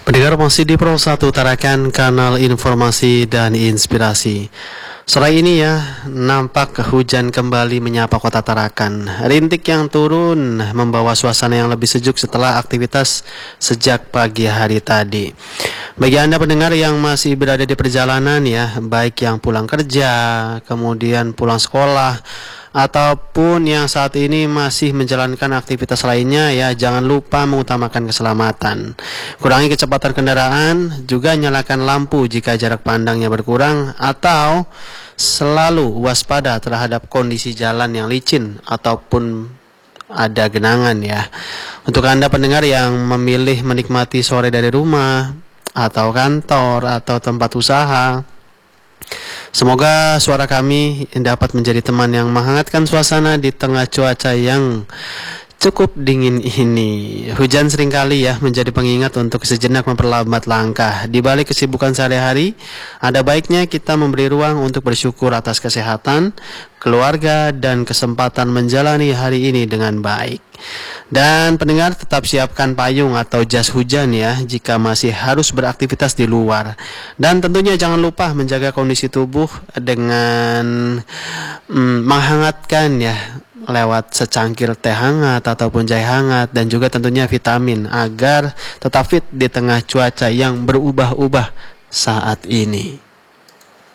Pendengar masih di Pro 1 utarakan kanal informasi dan inspirasi. Sore ini ya, nampak hujan kembali menyapa kota Tarakan. Rintik yang turun membawa suasana yang lebih sejuk setelah aktivitas sejak pagi hari tadi. Bagi Anda pendengar yang masih berada di perjalanan ya, baik yang pulang kerja, kemudian pulang sekolah, ataupun yang saat ini masih menjalankan aktivitas lainnya ya, jangan lupa mengutamakan keselamatan. Kurangi kecepatan kendaraan, juga nyalakan lampu jika jarak pandangnya berkurang, atau selalu waspada terhadap kondisi jalan yang licin ataupun ada genangan ya. Untuk Anda pendengar yang memilih menikmati sore dari rumah atau kantor atau tempat usaha, semoga suara kami dapat menjadi teman yang menghangatkan suasana di tengah cuaca yang cukup dingin ini. Hujan seringkali ya menjadi pengingat untuk sejenak memperlambat langkah. Di balik kesibukan sehari-hari, ada baiknya kita memberi ruang untuk bersyukur atas kesehatan, keluarga, dan kesempatan menjalani hari ini dengan baik. Dan pendengar tetap siapkan payung atau jas hujan ya jika masih harus beraktivitas di luar. Dan tentunya jangan lupa menjaga kondisi tubuh dengan menghangatkan ya lewat secangkir teh hangat ataupun jahe hangat, dan juga tentunya vitamin agar tetap fit di tengah cuaca yang berubah-ubah saat ini.